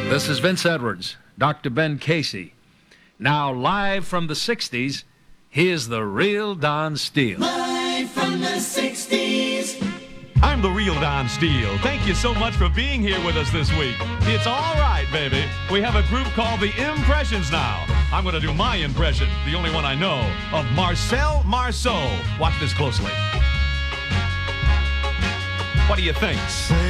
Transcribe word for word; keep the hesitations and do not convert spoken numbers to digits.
This is Vince Edwards, Doctor Ben Casey. Now, live from the sixties, here's the real Don Steele. Live from the sixties. I'm the real Don Steele. Thank you so much for being here with us this week. It's all right, baby. We have a group called the Impressions now. I'm going to do my impression, the only one I know, of Marcel Marceau. Watch this closely. What do you think?